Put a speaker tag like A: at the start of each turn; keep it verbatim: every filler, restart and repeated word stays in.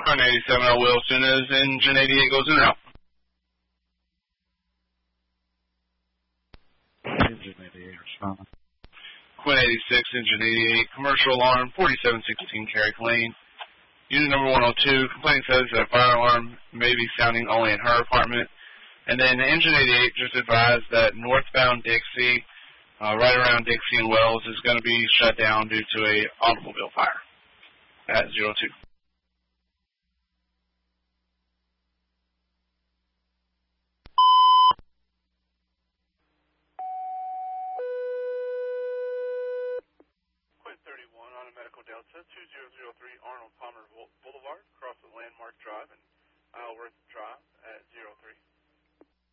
A: Quinn eighty-seven, I will as soon as engine eighty-eight goes in and out.
B: Engine eighty-eight, responding.
A: Quinn eighty-six, engine eighty-eight, commercial alarm, forty-seven sixteen Carrick Lane. Unit number one oh two, complaint says that a fire alarm may be sounding only in her apartment. And then engine eighty-eight just advised that northbound Dixie, uh, right around Dixie and Wells, is going to be shut down due to a automobile fire at zero two.
C: Quinn thirty-one on a Medical Delta, two zero zero three Arnold Palmer Boulevard, across the Landmark Drive and Isleworth Drive.